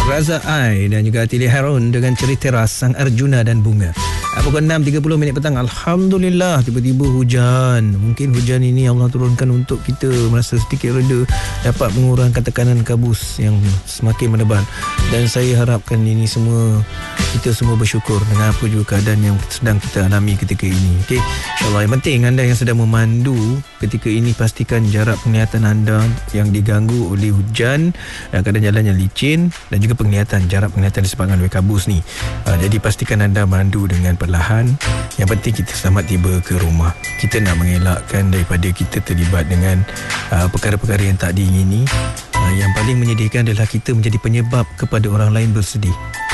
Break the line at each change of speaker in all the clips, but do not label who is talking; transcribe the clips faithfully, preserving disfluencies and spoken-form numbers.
Raza Ai dan juga Atili Harun dengan cerita Ras Sang Arjuna dan Bunga. Pukul enam tiga puluh minit petang. Alhamdulillah, tiba-tiba hujan. Mungkin hujan ini Allah turunkan untuk kita merasa sedikit reda, dapat mengurangkan tekanan kabus yang semakin menebal. Dan saya harapkan ini semua, kita semua bersyukur dengan apa juga keadaan yang sedang kita alami ketika ini. Okey, insyaAllah. Yang penting anda yang sedang memandu ketika ini, pastikan jarak penglihatan anda yang diganggu oleh hujan, keadaan jalan yang licin dan juga penglihatan, jarak penglihatan disebabkan oleh kabus ni. Jadi pastikan anda mandu dengan perlahan. Yang penting kita selamat tiba ke rumah. Kita nak mengelakkan daripada kita terlibat dengan uh, perkara-perkara yang tak diingini. Uh, yang paling menyedihkan adalah kita menjadi penyebab kepada orang lain bersedih.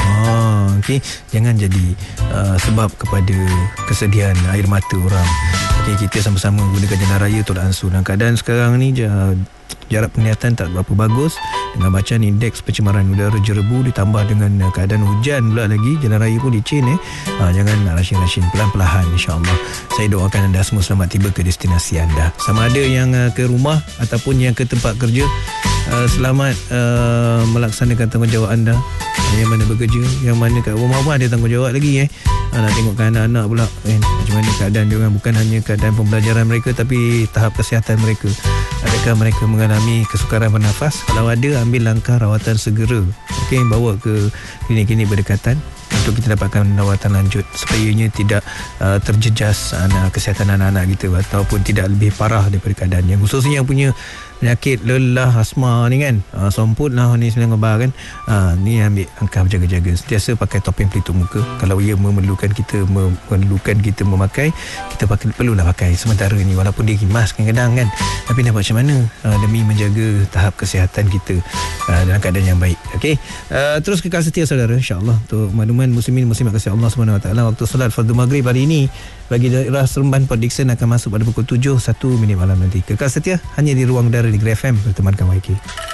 Ah, okay. Jangan jadi uh, sebab kepada kesedihan air mata orang. Okay, kita sama-sama gunakan jalan raya Tol Ansur. Dalam keadaan sekarang ni uh, jarak penglihatan tak berapa bagus, dengan bacaan indeks pencemaran udara jerebu ditambah dengan uh, keadaan hujan pula lagi, jalan raya pun licin eh. Uh, jangan nak rasin-rasin, pelan-pelan insya-Allah. Saya doakan anda semua selamat tiba ke destinasi anda. Sama ada yang uh, ke rumah ataupun yang ke tempat kerja, uh, selamat uh, melaksanakan tanggungjawab anda. Yang mana bekerja, yang mana kat rumah pun ada tanggungjawab lagi eh. Ha, nak tengokkan anak-anak pula eh, macam mana keadaan dia orang, bukan hanya keadaan pembelajaran mereka tapi tahap kesihatan mereka. Adakah mereka mengalami kesukaran bernafas? Kalau ada, ambil langkah rawatan segera. Okey, bawa ke klinik-klinik berdekatan untuk kita dapatkan rawatan lanjut supaya tidak uh, terjejas anak, kesihatan anak-anak kita ataupun tidak lebih parah daripada keadaan yang khususnya yang punya penyakit lelah, asma ni kan, uh, somput lah ni sembilan khabar kan, uh, ni ambil langkah berjaga-jaga, sentiasa pakai topeng pelitup muka. Kalau ia memerlukan kita memerlukan kita memakai, kita pakai, perlulah pakai sementara ni walaupun dia rimas kadang-kadang kan, tapi nak buat macam mana uh, demi menjaga tahap kesihatan kita uh, dalam keadaan yang baik. Okey, uh, terus kekal setia saudara, insya-Allah untuk makluman muslimin muslimat kasih Allah Subhanahu Wa Taala. Waktu solat fardu maghrib hari ini bagi daerah Seremban Port Dickson akan masuk pada pukul tujuh satu minit malam nanti. Kekal setia hanya di Ruang Udara di Negeri F M bertemankan Y K.